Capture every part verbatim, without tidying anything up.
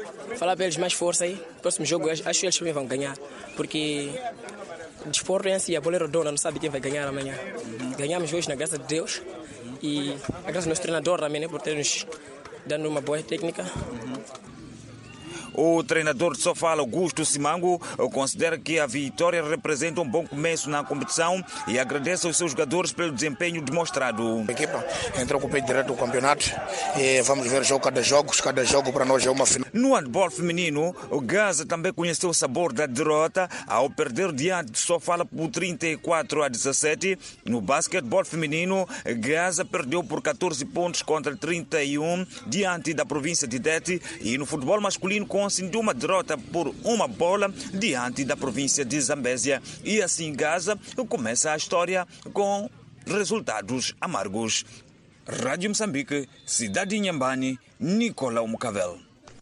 falar para eles mais força aí. Próximo jogo, acho que eles também vão ganhar. Porque desporto é assim, a bola é redonda, não sabe quem vai ganhar amanhã. Uhum. Ganhamos hoje na graça de Deus. E a graça do nosso treinador também, né, por ter nos dando uma boa técnica. Uhum. O treinador de Sofala, Augusto Simango, considera que a vitória representa um bom começo na competição e agradece aos seus jogadores pelo desempenho demonstrado. A equipa entrou com o pé direto do campeonato e vamos ver jogo cada jogo, cada jogo para nós é uma final. No handball feminino, o Gaza também conheceu o sabor da derrota ao perder diante de Sofala por trinta e quatro a dezassete. No basquetebol feminino, Gaza perdeu por catorze pontos contra trinta e um diante da província de Tete, e no futebol masculino com de uma derrota por uma bola diante da província de Zambésia. E assim Gaza começa a história com resultados amargos. Rádio Moçambique, Cidade de Inhambane, Nicolau Mucavel.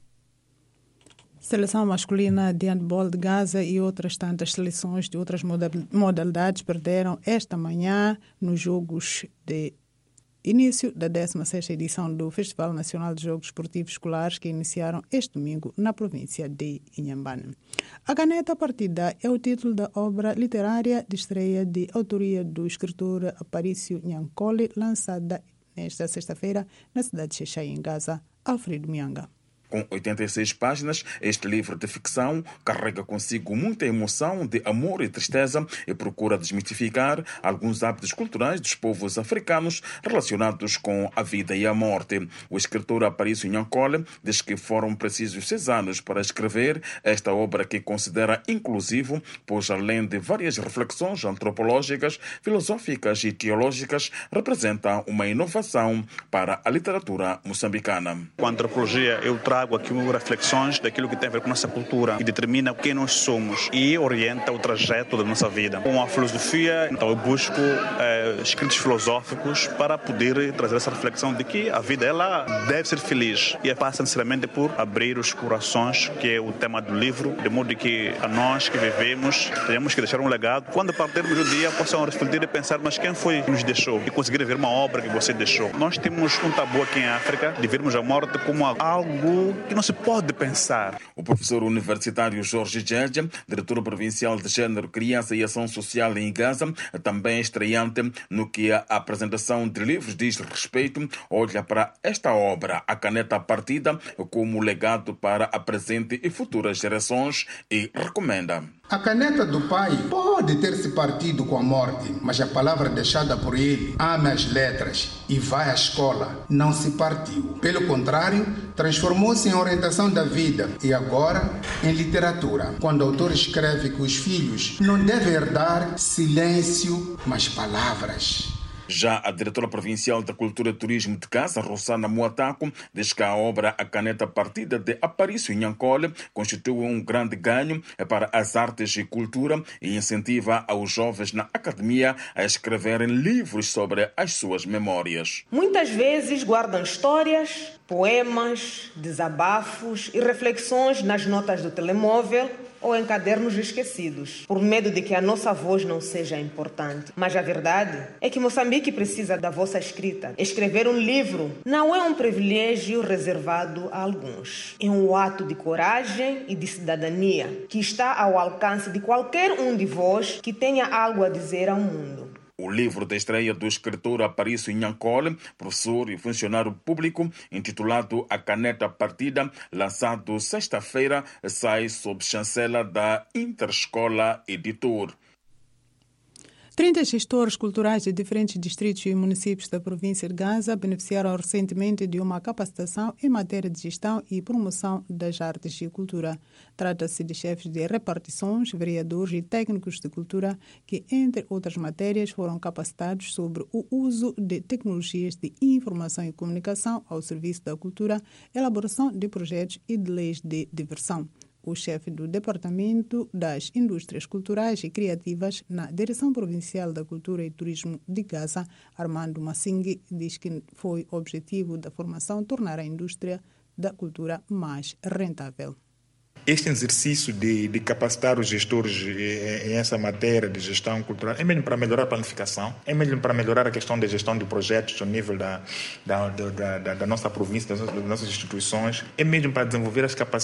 Seleção masculina de handball de Gaza e outras tantas seleções de outras modalidades perderam esta manhã nos jogos de início da décima sexta edição do Festival Nacional de Jogos Esportivos Escolares, que iniciaram este domingo na província de Inhambane. A Caneta Partida é o título da obra literária de estreia de autoria do escritor Aparício Nhankole, lançada nesta sexta-feira na cidade de Xai-Xai, em Gaza. Alfredo Mianga. Com oitenta e seis páginas, este livro de ficção carrega consigo muita emoção de amor e tristeza e procura desmistificar alguns hábitos culturais dos povos africanos relacionados com a vida e a morte. O escritor Aparício Nhankole diz que foram precisos seis anos para escrever esta obra que considera inclusivo, pois além de várias reflexões antropológicas, filosóficas e teológicas, representa uma inovação para a literatura moçambicana. Com a antropologia eu trago trago aqui reflexões daquilo que tem a ver com nossa cultura e determina quem nós somos e orienta o trajeto da nossa vida. Com a filosofia, então eu busco é, escritos filosóficos para poder trazer essa reflexão de que a vida ela deve ser feliz e passa necessariamente por abrir os corações, que é o tema do livro, de modo que a nós que vivemos tenhamos que deixar um legado. Quando partirmos do dia, possam refletir e pensar, mas quem foi que nos deixou? E conseguir ver uma obra que você deixou. Nós temos um tabu aqui em África de vermos a morte como algo que não se pode pensar. O professor universitário Jorge Djedje, diretor provincial de Gênero, Criança e Ação Social em Gaza, também estreante no que a apresentação de livros diz respeito, olha para esta obra, A Caneta Partida, como legado para a presente e futuras gerações e recomenda. A caneta do pai pode ter se partido com a morte, mas a palavra deixada por ele, ame as letras e vai à escola, não se partiu. Pelo contrário, transformou-se em orientação da vida e agora em literatura. Quando o autor escreve que os filhos não devem herdar silêncio, mas palavras. Já a diretora provincial da Cultura e Turismo de Gaza, Rosana Muataco, diz que a obra A Caneta Partida de Aparício Nhankole constitui um grande ganho para as artes e cultura e incentiva os jovens na academia a escreverem livros sobre as suas memórias. Muitas vezes guardam histórias, poemas, desabafos e reflexões nas notas do telemóvel ou em cadernos esquecidos, por medo de que a nossa voz não seja importante. Mas a verdade é que Moçambique precisa da vossa escrita. Escrever um livro não é um privilégio reservado a alguns. É um ato de coragem e de cidadania que está ao alcance de qualquer um de vós que tenha algo a dizer ao mundo. O livro da estreia do escritor Aparício Nhankole, professor e funcionário público, intitulado A Caneta Partida, lançado sexta-feira, sai sob chancela da Interescola Editor. trinta gestores culturais de diferentes distritos e municípios da província de Gaza beneficiaram recentemente de uma capacitação em matéria de gestão e promoção das artes e cultura. Trata-se de chefes de repartições, vereadores e técnicos de cultura que, entre outras matérias, foram capacitados sobre o uso de tecnologias de informação e comunicação ao serviço da cultura, elaboração de projetos e de leis de diversão. O chefe do Departamento das Indústrias Culturais e Criativas na Direção Provincial da Cultura e Turismo de Gaza, Armando Massingue, diz que foi o objetivo da formação tornar a indústria da cultura mais rentável. Este exercício de, de capacitar os gestores em essa matéria de gestão cultural é mesmo para melhorar a planificação, é mesmo para melhorar a questão da gestão de projetos ao nível da, da, da, da, da nossa província, das nossas instituições, é mesmo para desenvolver as capacidades